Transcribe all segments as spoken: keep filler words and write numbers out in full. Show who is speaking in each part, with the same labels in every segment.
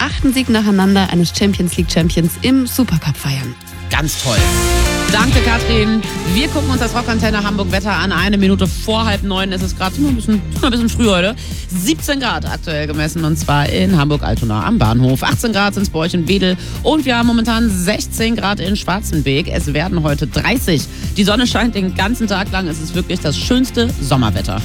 Speaker 1: achten Sieg nacheinander eines Champions League Champions im Supercup feiern.
Speaker 2: Ganz toll. Danke, Katrin. Wir gucken uns das Rockantenne Hamburg-Wetter an. Eine Minute vor halb neun ist es gerade. Ein bisschen, ein bisschen früh heute. siebzehn Grad aktuell gemessen, und zwar in Hamburg-Altona am Bahnhof. achtzehn Grad sind es bei euch in Wedel. Und wir haben momentan sechzehn Grad in Schwarzenbeek. Es werden heute dreißig. Die Sonne scheint den ganzen Tag lang. Es ist wirklich das schönste Sommerwetter.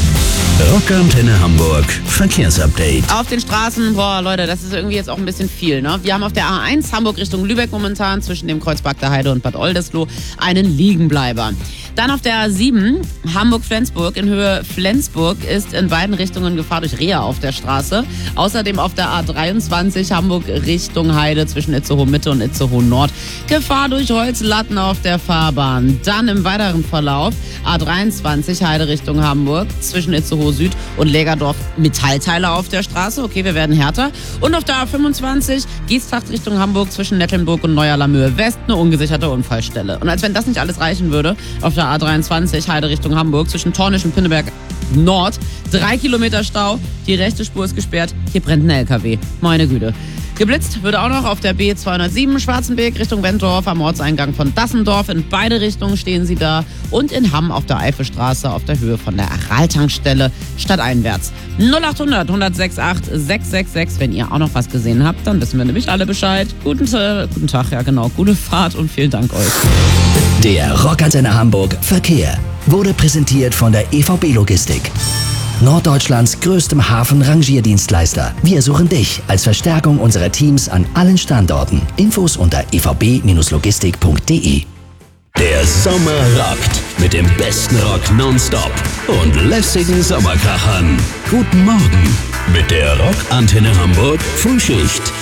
Speaker 3: Rockantenne Hamburg Verkehrsupdate.
Speaker 2: Auf den Straßen, boah Leute, das ist irgendwie jetzt auch ein bisschen viel, ne? Wir haben auf der A eins Hamburg Richtung Lübeck momentan zwischen dem Kreuz Bagda Heide und Bad Oldesloe einen Liegenbleiber. Dann auf der A sieben Hamburg-Flensburg in Höhe Flensburg ist in beiden Richtungen Gefahr durch Rehe auf der Straße. Außerdem auf der A dreiundzwanzig Hamburg Richtung Heide zwischen Itzehoe Mitte und Itzehoe Nord Gefahr durch Holzlatten auf der Fahrbahn. Dann im weiteren Verlauf A dreiundzwanzig Heide Richtung Hamburg zwischen Itzehoe Süd und Lägerdorf Metallteile auf der Straße. Okay, wir werden härter. Und auf der A fünfundzwanzig Giestracht Richtung Hamburg zwischen Nettelnburg und Neuer-Lamöhe West eine ungesicherte Unfallstelle. Und als wenn das nicht alles reichen würde, auf der A dreiundzwanzig Heide Richtung Hamburg zwischen Tornisch und Pinneberg Nord drei Kilometer Stau. Die rechte Spur ist gesperrt. Hier brennt ein L K W. Meine Güte. Geblitzt wird auch noch auf der B zweihundertsieben Schwarzenbeek Richtung Wentorf am Ortseingang von Dassendorf. In beide Richtungen stehen sie da. Und in Hamm auf der Eifelstraße auf der Höhe von der Araltankstelle stadteinwärts. null achthundert, hundertsechsundachtzig, sechshundertsechsundsechzig. Wenn ihr auch noch was gesehen habt, dann wissen wir nämlich alle Bescheid. Guten, äh, guten Tag, ja genau. Gute Fahrt und vielen Dank euch.
Speaker 3: Der Rockantenne Hamburg Verkehr wurde präsentiert von der E V B Logistik. Norddeutschlands größtem Hafen-Rangierdienstleister. Wir suchen dich als Verstärkung unserer Teams an allen Standorten. Infos unter e v b logistik punkt d e. Der Sommer rockt mit dem besten Rock nonstop und lässigen Sommerkrachern. Guten Morgen mit der Rockantenne Hamburg Frühschicht.